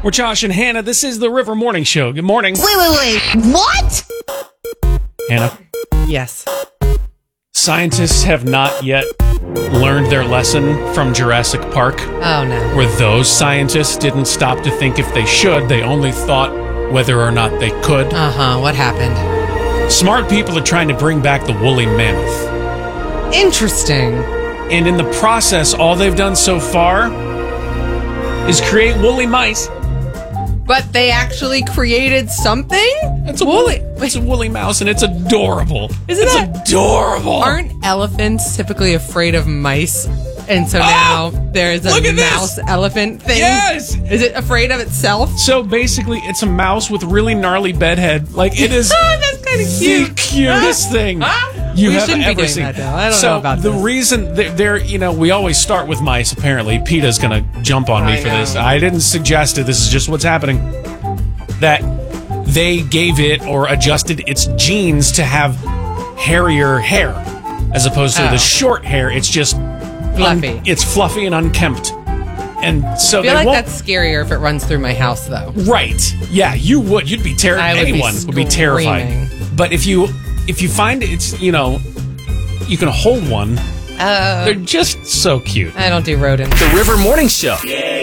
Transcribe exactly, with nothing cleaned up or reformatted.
We're Josh and Hannah. This is the River Morning Show. Good morning. Wait, wait, wait. What? Hannah, Yes. scientists have not yet learned their lesson from Jurassic Park, Oh, no. where those scientists didn't stop to think if they should. They only thought whether or not they could. Uh-huh. What happened? Smart people are trying to bring back the woolly mammoth. Interesting. And in the process, all they've done so far is create woolly mice. But they actually created something? It's a woolly, it's a woolly mouse, and it's adorable. Isn't it's that- adorable? Aren't elephants typically afraid of mice? And so Oh! now there's a Look at this! mouse elephant thing? Yes! Is it afraid of itself? So basically, it's a mouse with really gnarly bedhead. Like, it is Oh, that's kind of the cute. cutest thing you We have shouldn't be ever doing seen. that, though. I don't so know about the this. reason they're, they're, you know, we always start with mice. Apparently, PETA's gonna jump on me I for know. this. I didn't suggest it. This is just what's happening. That they gave it or adjusted its genes to have hairier hair, as opposed to Oh. the short hair. It's just Fluffy. un- it's fluffy and unkempt, and so I feel they like won't. that's scarier if it runs through my house, though. Right. Yeah, you would. You'd be I terrified. would be Anyone would be terrified. screaming. But if you if you find it's, you know, you can hold one, Uh, they're just so cute. I don't do rodents. The River Morning Show.